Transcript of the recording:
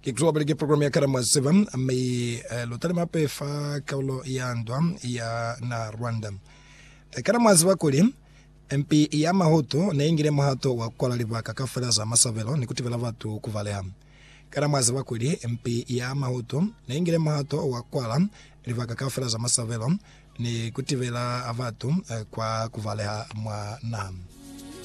Kikuwa bali program ya Karama 7 ame lotale mape fa kaulo ya ndwa ya na Rwanda. Karama zibakuli MP ya mahoto na ingire mahato wa kwala libaka kafala za masavelo ni kutivela vatu kuvalea. Karama zibakuli MP ya mahoto na ingire mahato wa kwala libaka kafala za masavelo ni kutivela avatu kwa kuvalea mwa nam.